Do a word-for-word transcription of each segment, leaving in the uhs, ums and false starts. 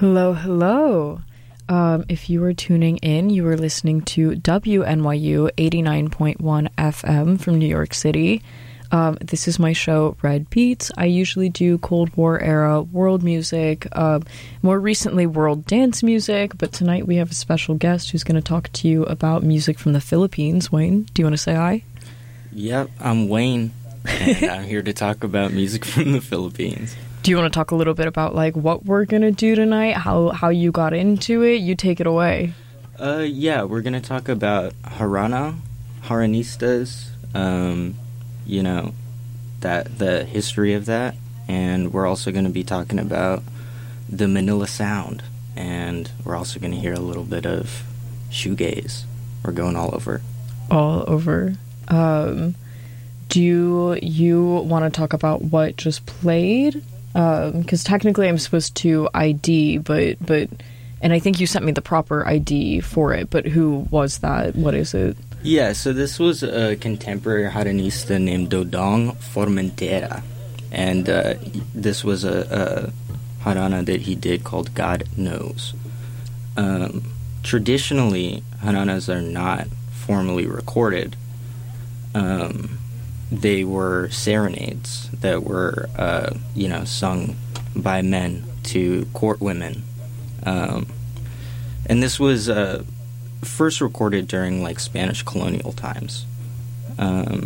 Hello, hello. Um, if you are tuning in, you are listening to W N Y U eighty-nine point one F M from New York City. Um, this is my show, Red Beats. I usually do Cold War era world music, uh, more recently world dance music, but tonight we have a special guest who's going to talk to you about music from the Philippines. Wayne, do you want to say hi? Yep, I'm Wayne, and I'm here to talk about music from the Philippines. Do you want to talk a little bit about like what we're going to do tonight, how how you got into it? You take it away. Uh, yeah, we're going to talk about Harana, Haranistas, um... you know, that the history of that, and we're also going to be talking about the Manila Sound, and we're also going to hear a little bit of shoegaze. We're going all over. All over. Um, do you want to talk about what just played? Because um, technically I'm supposed to I D, but, but, and I think you sent me the proper I D for it, but who was that? What is it? Yeah, so this was a contemporary Haranista named Dodong Formentera, and uh, this was a, a Harana that he did called God Knows. Um, traditionally, Haranas are not formally recorded. Um, they were serenades that were, uh, you know, sung by men to court women. Um, and this was... Uh, first recorded during like Spanish colonial times. Um,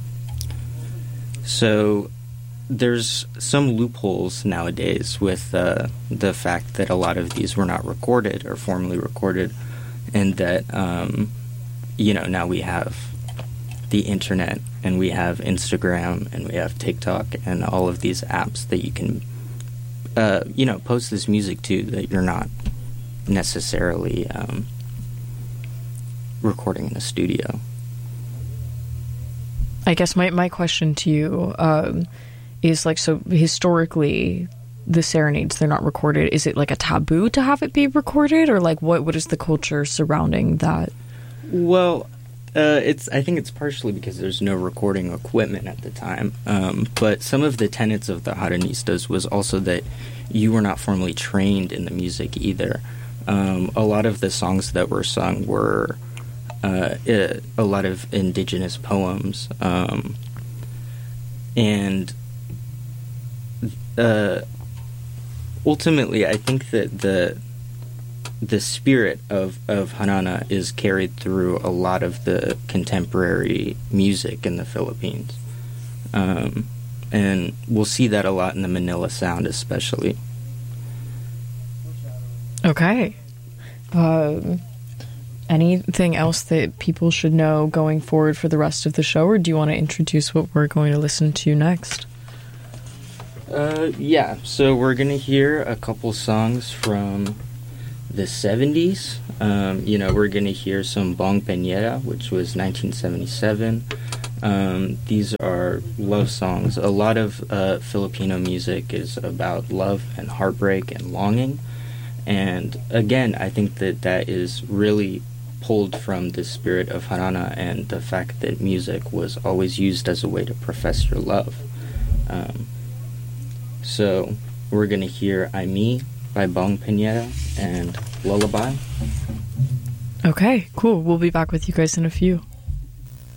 so there's some loopholes nowadays with uh, the fact that a lot of these were not recorded or formally recorded, and that um, you know, now we have the internet and we have Instagram and we have TikTok and all of these apps that you can uh, you know, post this music to that you're not necessarily um, recording in a studio. I guess my, my question to you um, is like, so historically the serenades, they're not recorded. Is it like a taboo to have it be recorded, or like what what is the culture surrounding that? Well, uh, it's I think it's partially because there's no recording equipment at the time, um, but some of the tenets of the Haranistas was also that you were not formally trained in the music either. Um, a lot of the songs that were sung were Uh, it, a lot of indigenous poems, um, and uh, ultimately, I think that the the spirit of of Harana is carried through a lot of the contemporary music in the Philippines, um, and we'll see that a lot in the Manila Sound, especially. Okay. Um. Anything else that people should know going forward for the rest of the show, or do you want to introduce what we're going to listen to next? Uh, yeah, so we're going to hear a couple songs from the seventies. Um, you know, we're going to hear some Bong Peñera, which was nineteen seventy-seven. Um, these are love songs. A lot of uh, Filipino music is about love and heartbreak and longing. And again, I think that that is really pulled from the spirit of Harana and the fact that music was always used as a way to profess your love. Um, so we're going to hear I Me by Bong Peñera and Lullaby. Okay, cool. We'll be back with you guys in a few.